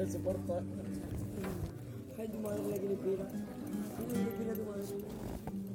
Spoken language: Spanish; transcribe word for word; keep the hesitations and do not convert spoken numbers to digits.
no soporto. Ay, tu madre la que le pega. Mira, le pega a tu madre.